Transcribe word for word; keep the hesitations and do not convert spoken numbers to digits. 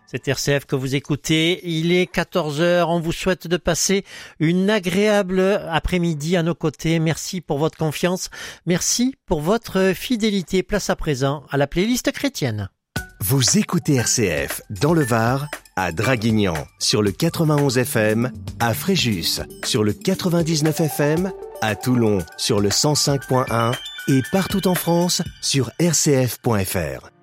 C'est R C F que vous écoutez, il est quatorze heures, on vous souhaite de passer une agréable après-midi à nos côtés. Merci pour votre confiance, merci pour votre fidélité. Place à présent à la playlist chrétienne. Vous écoutez R C F dans le Var, à Draguignan sur le quatre-vingt-onze F M, à Fréjus sur le quatre-vingt-dix-neuf F M, à Toulon sur le cent cinq point un et partout en France sur r c f point f r.